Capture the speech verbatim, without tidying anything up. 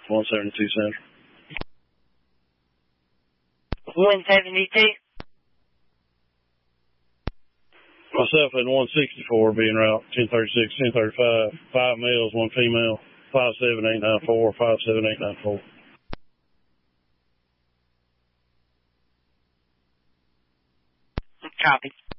one seventy-two Central. one seventy-two. Myself in one sixty-four being route ten thirty-six, ten thirty-five, five males, one female, five seven eight nine four, five seven eight nine four. Copy.